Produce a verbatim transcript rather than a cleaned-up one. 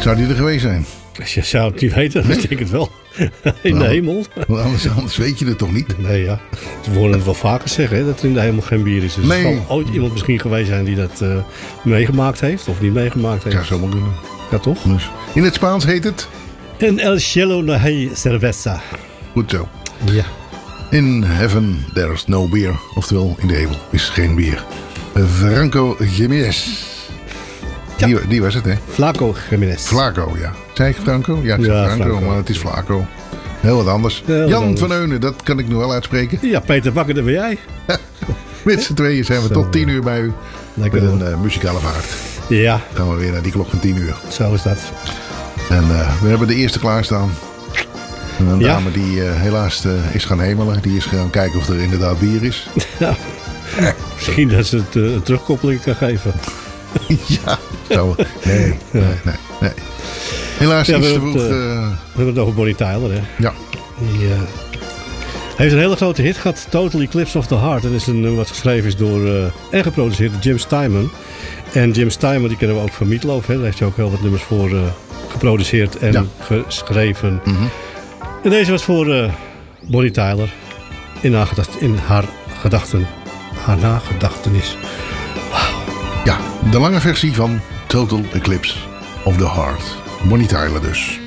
Zou die er geweest zijn? Je zou het niet weten, dat denk ik het wel. In nou, de hemel. Anders, anders weet je het toch niet? Nee, ja. Ze horen het wel vaker zeggen, hè, dat er in de hemel geen bier is. Dus nee. Er zal ooit iemand misschien geweest zijn die dat uh, meegemaakt heeft. Of niet meegemaakt heeft. Ja, zou wel kunnen. Ja, toch? Dus in het Spaans heet het? En el cielo no hay cerveza. Goed zo. Ja. In heaven there's no beer. Oftewel, in de hemel is geen bier. Franco Jiménez. Ja. Die, die was het, hè? Flaco Jiménez. Flaco, ja. Zei ik Franco? Ja, ik zei ja, Franco, Franco, maar het is Flaco. Heel wat anders. Heel Jan anders. van Eunen, dat kan ik nu wel uitspreken. Ja, Peter Bakker, dat ben jij. Met z'n tweeën zijn we Zo. tot tien uur bij u. Lekker met een uh, muzikale vaart. Ja. Dan gaan we weer naar die klok van tien uur. Zo is dat. En uh, we hebben de eerste klaarstaan. En een ja. dame die uh, helaas uh, is gaan hemelen. Die is gaan kijken of er inderdaad bier is. Ja. Misschien dat ze het uh, een terugkoppeling kan geven. Ja, zo. Nee, nee, nee. nee. Helaas ja, is te vroeg. Uh, we hebben het over Bonnie Tyler, hè? Ja. Die uh, heeft een hele grote hit gehad, Total Eclipse of the Heart. Dat is een nummer wat geschreven is door uh, en geproduceerd door Jim Steinman. En Jim Steinman, die kennen we ook van Meat Loaf, hè? Daar heeft hij ook heel wat nummers voor uh, geproduceerd en ja. geschreven. Mm-hmm. En deze was voor uh, Bonnie Tyler in haar, gedacht, in haar gedachten, haar nagedachtenis. Ja, de lange versie van Total Eclipse of the Heart. Bonnie Tyler dus.